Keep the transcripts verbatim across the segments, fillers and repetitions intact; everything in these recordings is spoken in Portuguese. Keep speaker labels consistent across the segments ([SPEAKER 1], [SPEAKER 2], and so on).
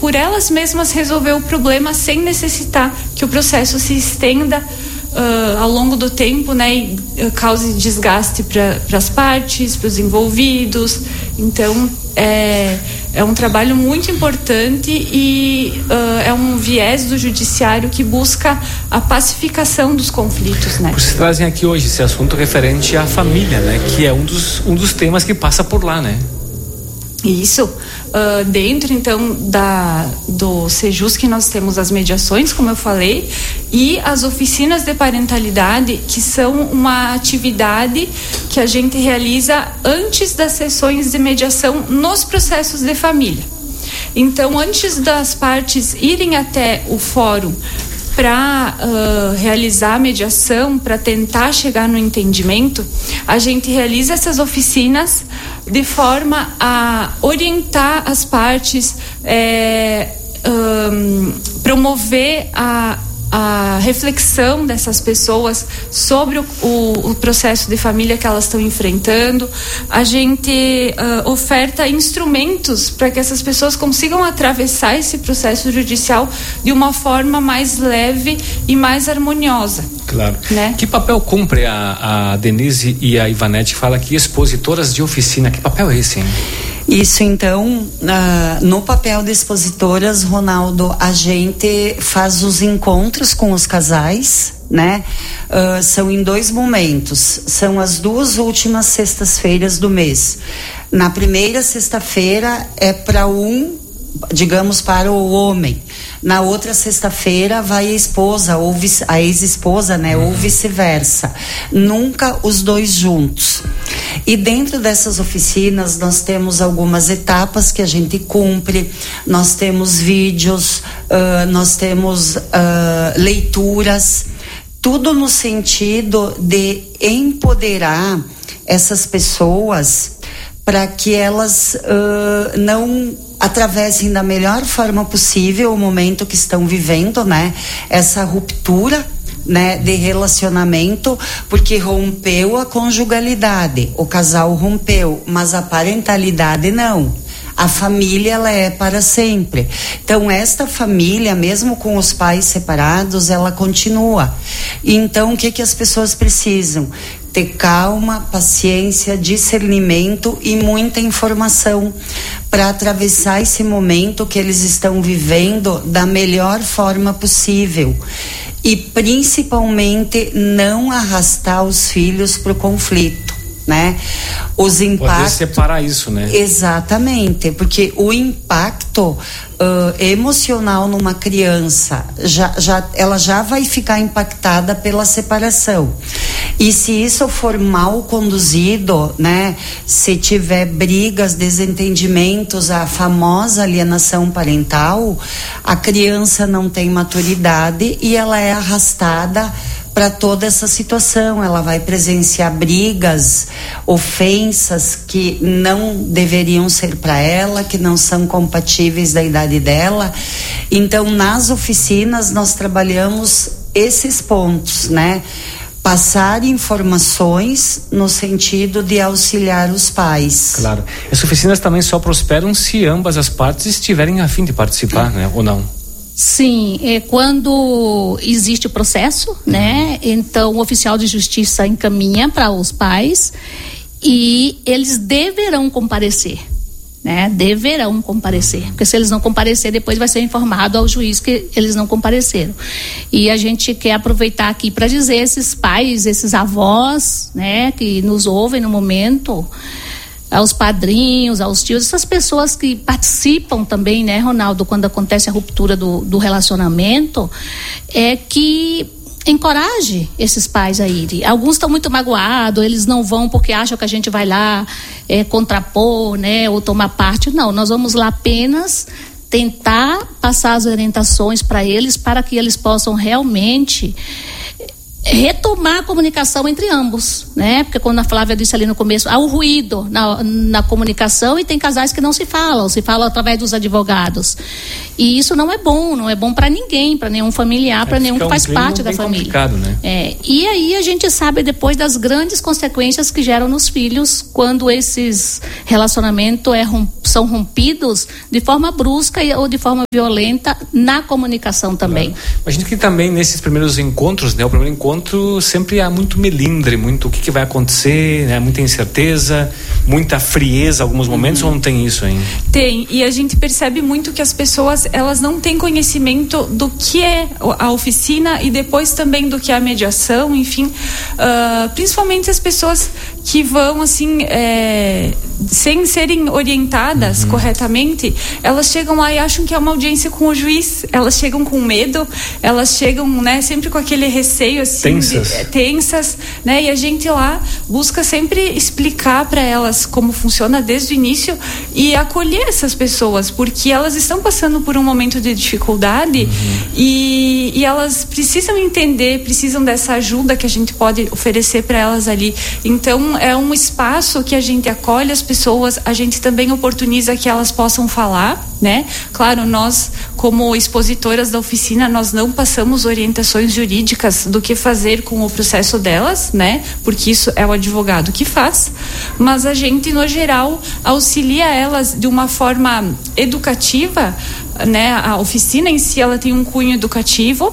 [SPEAKER 1] por elas mesmas resolver o problema sem necessitar que o processo se estenda uh, ao longo do tempo, né, e uh, cause desgaste para as partes, para os envolvidos. Então é, é um trabalho muito importante e uh, é um viés do judiciário que busca a pacificação dos conflitos, né?
[SPEAKER 2] Vocês trazem aqui hoje esse assunto referente à família, né, que é um dos, um dos temas que passa por lá, né?
[SPEAKER 1] Isso, uh, dentro então da, do Sejusc nós temos as mediações, como eu falei, e as oficinas de parentalidade, que são uma atividade que a gente realiza antes das sessões de mediação nos processos de família. Então, antes das partes irem até o fórum para uh, realizar a mediação, para tentar chegar no entendimento, a gente realiza essas oficinas de forma a orientar as partes, é, um, promover a, a reflexão dessas pessoas sobre o, o, o processo de família que elas estão enfrentando. A gente uh, oferta instrumentos para que essas pessoas consigam atravessar esse processo judicial de uma forma mais leve e mais harmoniosa.
[SPEAKER 2] Claro.
[SPEAKER 1] Né?
[SPEAKER 2] Que papel cumpre a, a Denise e a Ivanete? Fala aqui, expositoras de oficina. Que papel é esse, hein?
[SPEAKER 3] Isso, então, uh, no papel de expositoras, Ronaldo, a gente faz os encontros com os casais, né? Uh, são em dois momentos, são as duas últimas sextas-feiras do mês. Na primeira sexta-feira é para um, digamos, para o homem. Na outra sexta-feira vai a esposa ou vice, a ex-esposa, né? Ou vice-versa. Nunca os dois juntos. E dentro dessas oficinas nós temos algumas etapas que a gente cumpre. Nós temos vídeos, uh, nós temos uh, leituras, tudo no sentido de empoderar essas pessoas para que elas uh, não atravessem da melhor forma possível o momento que estão vivendo, né? Essa ruptura, né, de relacionamento, porque rompeu a conjugalidade, o casal rompeu, mas a parentalidade não. A família, ela é para sempre. Então, esta família, mesmo com os pais separados, ela continua. Então, o que que as pessoas precisam? Ter calma, paciência, discernimento e muita informação para atravessar esse momento que eles estão vivendo da melhor forma possível. E principalmente não arrastar os filhos para o conflito, né? Os impactos...
[SPEAKER 2] Poder separar isso, né?
[SPEAKER 3] Exatamente, porque o impacto uh, emocional numa criança, já, já, ela já vai ficar impactada pela separação. E se isso for mal conduzido, né? Se tiver brigas, desentendimentos, a famosa alienação parental, a criança não tem maturidade e ela é arrastada para toda essa situação. Ela vai presenciar brigas, ofensas que não deveriam ser para ela, que não são compatíveis da idade dela. Então, nas oficinas nós trabalhamos esses pontos, né? Passar informações no sentido de auxiliar os pais.
[SPEAKER 2] Claro. As oficinas também só prosperam se ambas as partes estiverem a fim de participar, né? Ou não?
[SPEAKER 4] Sim, é quando existe o processo, uhum. né? Então o oficial de justiça encaminha para os pais e eles deverão comparecer, né? Deverão comparecer, porque se eles não comparecerem, depois vai ser informado ao juiz que eles não compareceram. E a gente quer aproveitar aqui para dizer esses pais, esses avós, né? Que nos ouvem no momento, aos padrinhos, aos tios, essas pessoas que participam também, né, Ronaldo, quando acontece a ruptura do, do relacionamento, é que encoraje esses pais a irem. Alguns estão muito magoados, eles não vão porque acham que a gente vai lá é, contrapor, né, ou tomar parte. Não, nós vamos lá apenas tentar passar as orientações para eles, para que eles possam realmente retomar a comunicação entre ambos, né? Porque quando a Flávia disse ali no começo, há o ruído na, na comunicação e tem casais que não se falam, se falam através dos advogados. E isso não é bom, não é bom para ninguém, para nenhum familiar, para é, nenhum que um faz parte da família.
[SPEAKER 2] Né?
[SPEAKER 4] É, e aí a gente sabe depois das grandes consequências que geram nos filhos quando esses relacionamentos é, são rompidos de forma brusca ou de forma violenta na comunicação também.
[SPEAKER 2] Claro. Imagino que também nesses primeiros encontros, né? O primeiro encontro sempre há muito melindre, muito o que, que vai acontecer, né? Muita incerteza, muita frieza em alguns momentos, uhum. Ou não tem isso ainda?
[SPEAKER 1] Tem, e a gente percebe muito que as pessoas, elas não têm conhecimento do que é a oficina e depois também do que é a mediação, enfim, uh, principalmente as pessoas que vão assim, é, sem serem orientadas uhum. corretamente, elas chegam lá e acham que é uma audiência com o juiz, elas chegam com medo, elas chegam, né, sempre com aquele receio assim,
[SPEAKER 2] tensas,
[SPEAKER 1] de, tensas, né, e a gente lá busca sempre explicar para elas como funciona desde o início e acolher essas pessoas, porque elas estão passando por um momento de dificuldade uhum. e, e elas precisam entender, precisam dessa ajuda que a gente pode oferecer para elas ali. Então é um espaço que a gente acolhe as pessoas, a gente também oportuniza que elas possam falar, né? Claro, nós como expositoras da oficina, nós não passamos orientações jurídicas do que fazer com o processo delas, né? Porque isso é o advogado que faz, mas a gente no geral auxilia elas de uma forma educativa, né? A oficina em si, ela tem um cunho educativo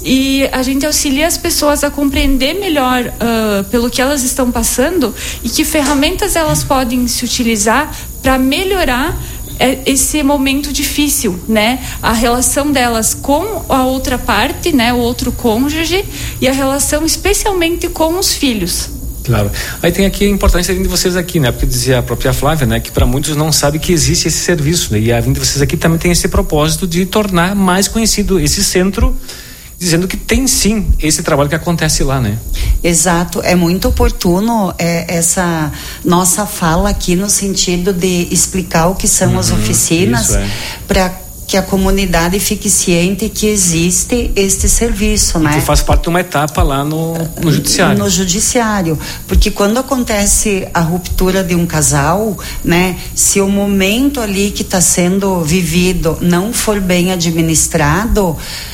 [SPEAKER 1] e a gente auxilia as pessoas a compreender melhor uh, pelo que elas estão passando e que ferramentas elas podem se utilizar para melhorar esse momento difícil, né? A relação delas com a outra parte, né? O outro cônjuge e a relação especialmente com os filhos.
[SPEAKER 2] Claro. Aí tem aqui a importância de vocês aqui, né? Porque dizia a própria Flávia, né? Que para muitos não sabe que existe esse serviço, né? E a vinda de vocês aqui também tem esse propósito de tornar mais conhecido esse centro, dizendo que tem sim esse trabalho que acontece lá, né?
[SPEAKER 3] Exato, é muito oportuno é, essa nossa fala aqui no sentido de explicar o que são uhum, as oficinas é. para que a comunidade fique ciente que existe este serviço,
[SPEAKER 2] e
[SPEAKER 3] né?
[SPEAKER 2] Que faz parte de uma etapa lá no, no judiciário.
[SPEAKER 3] No judiciário, porque quando acontece a ruptura de um casal, né? Se o momento ali que está sendo vivido não for bem administrado,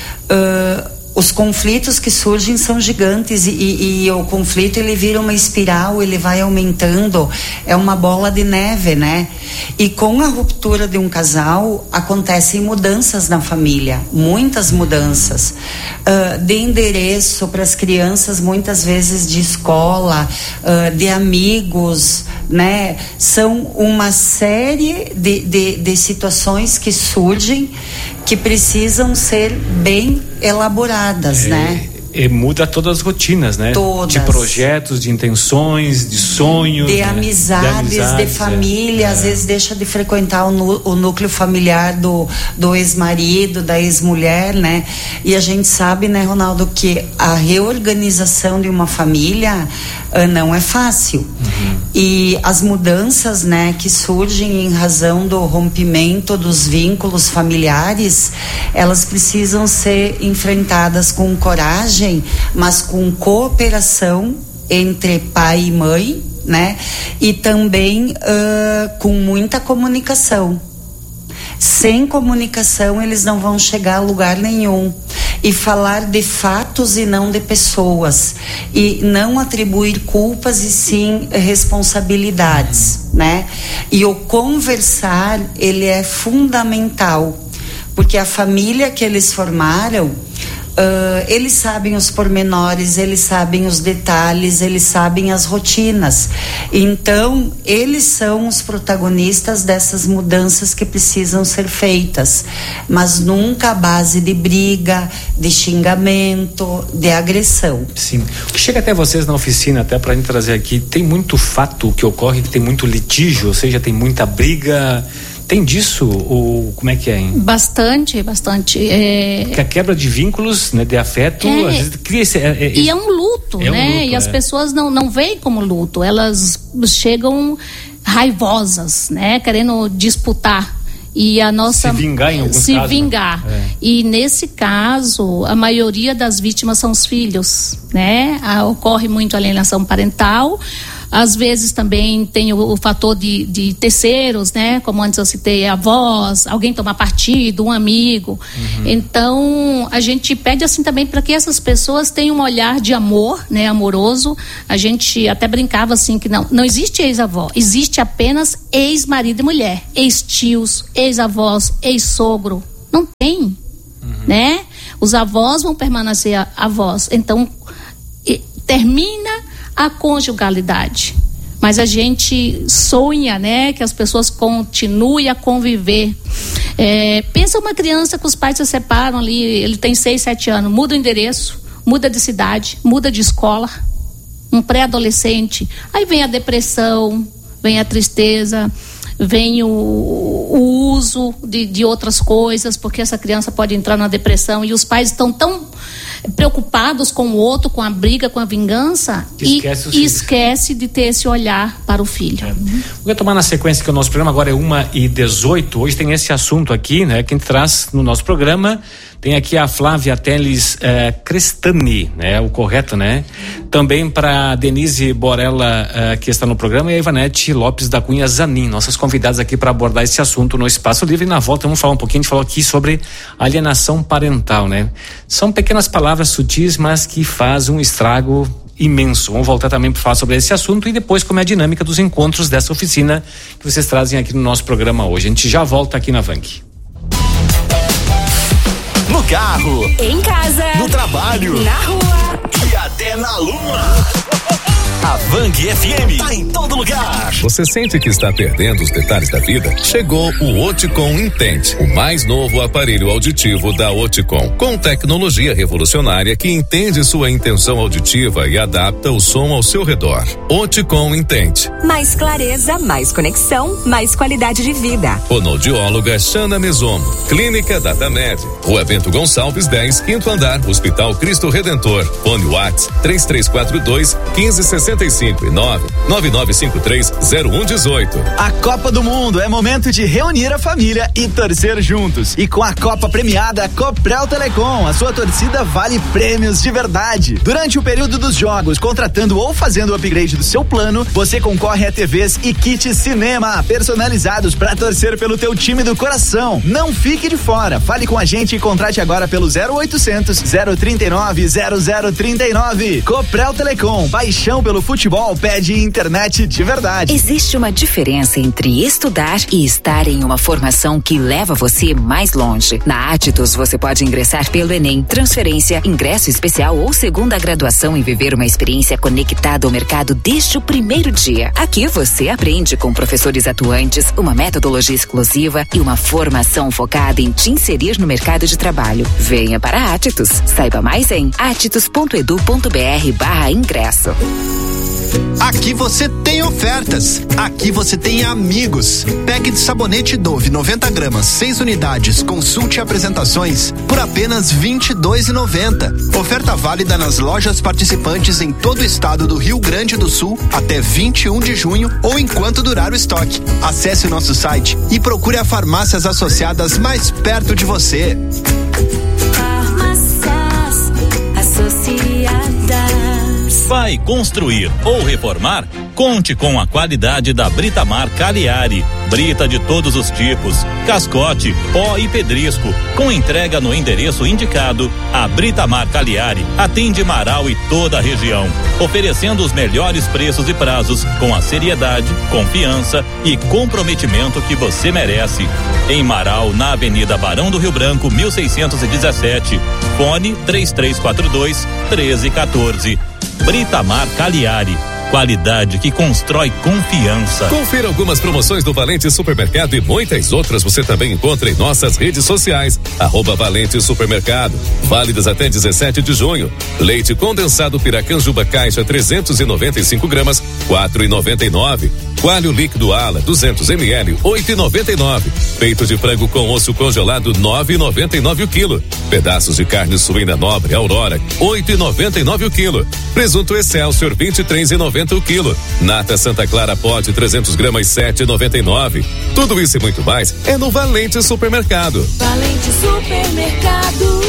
[SPEAKER 3] uh, os conflitos que surgem são gigantes e, e, e o conflito ele vira uma espiral, ele vai aumentando, é uma bola de neve, né? E com a ruptura de um casal acontecem mudanças na família, muitas mudanças, uh, de endereço para as crianças, muitas vezes de escola, uh, de amigos, né? São uma série de, de, de situações que surgem que precisam ser bem elaboradas, é, né?
[SPEAKER 2] E muda todas as rotinas, né?
[SPEAKER 3] Todas.
[SPEAKER 2] De projetos, de intenções, de sonhos.
[SPEAKER 3] De,
[SPEAKER 2] né?
[SPEAKER 3] amizades, de amizades, de família, é. Às vezes deixa de frequentar o, nu, o núcleo familiar do, do ex-marido, da ex-mulher, né? E a gente sabe, né, Ronaldo, que a reorganização de uma família uh, não é fácil. Uhum. E as mudanças, né, que surgem em razão do rompimento dos vínculos familiares, elas precisam ser enfrentadas com coragem, mas com cooperação entre pai e mãe, né? E também uh, com muita comunicação. Sem comunicação eles não vão chegar a lugar nenhum. E falar de fatos e não de pessoas. E não atribuir culpas e sim responsabilidades, né? E o conversar, ele é fundamental. Porque a família que eles formaram, Uh, eles sabem os pormenores, eles sabem os detalhes, eles sabem as rotinas. Então, eles são os protagonistas dessas mudanças que precisam ser feitas, mas nunca à base de briga, de xingamento, de agressão.
[SPEAKER 2] Sim. O que chega até vocês na oficina, até pra gente trazer aqui, tem muito fato que ocorre, que tem muito litígio, ou seja, tem muita briga. Tem disso ou como é que é, hein?
[SPEAKER 4] Bastante, bastante. É...
[SPEAKER 2] Que a quebra de vínculos, né, de afeto,
[SPEAKER 4] é...
[SPEAKER 2] às vezes cria esse... É, é,
[SPEAKER 4] e é um luto, é né? Um luto, e as é. pessoas não, não veem como luto, elas chegam raivosas, né? Querendo disputar. E a nossa
[SPEAKER 2] se vingar em alguns
[SPEAKER 4] se
[SPEAKER 2] casos,
[SPEAKER 4] vingar.
[SPEAKER 2] Né? É.
[SPEAKER 4] E nesse caso, a maioria das vítimas são os filhos, né? Ah, ocorre muito alienação parental. Às vezes também tem o, o fator de, de terceiros, né? Como antes eu citei, avós, alguém tomar partido, um amigo. Uhum. Então, a gente pede assim também para que essas pessoas tenham um olhar de amor, né? Amoroso. A gente até brincava assim que não, não existe ex-avó, existe apenas ex-marido e mulher, ex-tios, ex-avós, ex-sogro. Não tem, uhum. né? Os avós vão permanecer avós. Então, e, termina a conjugalidade, mas a gente sonha, né, que as pessoas continuem a conviver. É, pensa uma criança que os pais se separam ali, ele tem seis, sete anos, muda o endereço, muda de cidade, muda de escola, um pré-adolescente, aí vem a depressão, vem a tristeza, vem o, o uso de, de outras coisas, porque essa criança pode entrar na depressão e os pais estão tão preocupados com o outro, com a briga, com a vingança e esquece, e esquece de ter esse olhar para o filho.
[SPEAKER 2] É. Vou tomar na sequência que o nosso programa agora é uma e dezoito. Hoje tem esse assunto aqui, né? Quem traz no nosso programa tem aqui a Flávia Teles eh, Crestani, né? O correto, né? Também para Denise Borella, eh, que está no programa, e a Ivanete Lopes da Cunha Zanin, nossas convidadas aqui para abordar esse assunto no Espaço Livre. E na volta vamos falar um pouquinho, a gente falou aqui sobre alienação parental, né? São pequenas palavras sutis, mas que fazem um estrago imenso. Vamos voltar também para falar sobre esse assunto e depois como é a dinâmica dos encontros dessa oficina que vocês trazem aqui no nosso programa hoje. A gente já volta aqui na Vank.
[SPEAKER 5] No carro,
[SPEAKER 6] em casa,
[SPEAKER 5] no trabalho,
[SPEAKER 6] na rua
[SPEAKER 5] e até na lua. A Vank F M tá em todo lugar.
[SPEAKER 7] Você sente que está perdendo os detalhes da vida? Chegou o Oticon Intente, o mais novo aparelho auditivo da Oticon, com tecnologia revolucionária que entende sua intenção auditiva e adapta o som ao seu redor. Oticon Intente.
[SPEAKER 6] Mais clareza, mais conexão, mais qualidade de vida.
[SPEAKER 7] Fonoaudióloga Xana Mesomo. Clínica Datamed. Rua Bento Gonçalves dez, quinto andar, Hospital Cristo Redentor. Fone WhatsApp três três quatro dois, um cinco seis cinco e nove nove nove cinco três zero um um oito.
[SPEAKER 8] A Copa do Mundo é momento de reunir a família e torcer juntos. E com a Copa premiada Coprel Telecom, a sua torcida vale prêmios de verdade. Durante o período dos jogos, contratando ou fazendo o upgrade do seu plano, você concorre a T Vs e kits cinema personalizados para torcer pelo teu time do coração. Não fique de fora. Fale com a gente e contrate agora pelo zero oitocentos, zero trinta e nove, zero zero trinta e nove. Coprel Telecom, paixão pelo futebol pede internet de verdade.
[SPEAKER 6] Existe uma diferença entre estudar e estar em uma formação que leva você mais longe. Na Atitus você pode ingressar pelo Enem, transferência, ingresso especial ou segunda graduação e viver uma experiência conectada ao mercado desde o primeiro dia. Aqui você aprende com professores atuantes, uma metodologia exclusiva e uma formação focada em te inserir no mercado de trabalho. Venha para a Atitus. Saiba mais em atitus ponto edu ponto br barra ingresso.
[SPEAKER 9] Aqui você tem ofertas, aqui você tem amigos. Pack de sabonete Dove noventa gramas, seis unidades, consulte apresentações por apenas vinte e dois reais e noventa centavos. Oferta válida nas lojas participantes em todo o estado do Rio Grande do Sul até vinte e um de junho ou enquanto durar o estoque. Acesse o nosso site e procure as farmácias associadas mais perto de você.
[SPEAKER 6] Farmácias associadas.
[SPEAKER 10] Vai construir ou reformar? Conte com a qualidade da Britamar Cagliari. Brita de todos os tipos, cascote, pó e pedrisco. Com entrega no endereço indicado, a Britamar Cagliari atende Marau e toda a região, oferecendo os melhores preços e prazos com a seriedade, confiança e comprometimento que você merece. Em Marau, na Avenida Barão do Rio Branco, mil seiscentos e dezessete. Fone três três quatro dois, um três um quatro. Britamar Cagliari. Qualidade que constrói confiança.
[SPEAKER 7] Confira algumas promoções do Valente Supermercado e muitas outras você também encontra em nossas redes sociais. Arroba Valente Supermercado. Válidas até dezessete de junho. Leite condensado Piracanjuba Caixa trezentos e noventa e cinco gramas, quatro reais e noventa e nove. Coalho líquido Ala duzentos mililitros, oito reais e noventa e nove. Peito de frango com osso congelado, nove reais e noventa e nove o quilo. Pedaços de carne suína nobre Aurora, oito reais e noventa e nove o quilo. Presunto Excelsior, vinte e três reais e noventa noventa o quilo. Nata Santa Clara pote trezentos gramas sete e noventa e nove. Tudo isso e muito mais é no Valente Supermercado.
[SPEAKER 11] Valente Supermercado.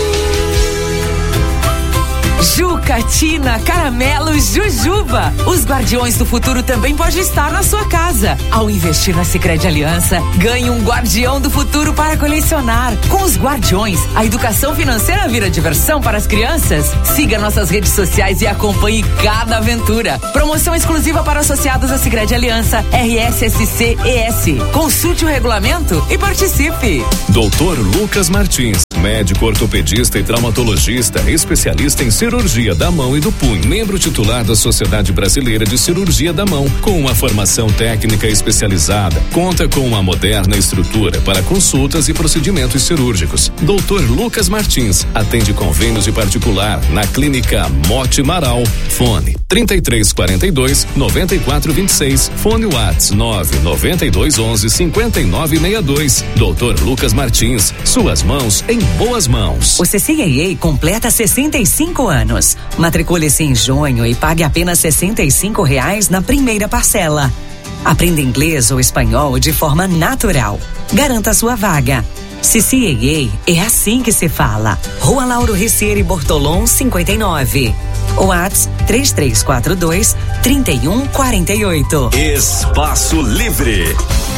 [SPEAKER 11] Jucatina, caramelo, jujuba. Os guardiões do futuro também podem estar na sua casa. Ao investir na Sicredi Aliança, ganhe um guardião do futuro para colecionar. Com os guardiões, a educação financeira vira diversão para as crianças. Siga nossas redes sociais e acompanhe cada aventura. Promoção exclusiva para associados à Sicredi Aliança, R S S C E S. Consulte o regulamento e participe.
[SPEAKER 7] doutor Lucas Martins, médico ortopedista e traumatologista, especialista em cirurgia da mão e do punho, membro titular da Sociedade Brasileira de Cirurgia da Mão, com uma formação técnica especializada. Conta com uma moderna estrutura para consultas e procedimentos cirúrgicos. doutor Lucas Martins atende convênios de particular na Clínica Mote Maral. Fone trinta e três quarenta e dois, noventa e quatro vinte e seis. Fone WhatsApp nove noventa e dois onze, cinquenta e nove sessenta e dois. doutor Lucas Martins, suas mãos em boas mãos.
[SPEAKER 11] O C C A A completa sessenta e cinco anos. Matricule-se em junho e pague apenas sessenta e cinco reais na primeira parcela. Aprenda inglês ou espanhol de forma natural. Garanta sua vaga. C C A A é assim que se fala. Rua Lauro Ricieri Bortolom, cinquenta e nove. WhatsApp três três quatro dois, três um quatro oito.
[SPEAKER 5] Espaço Livre.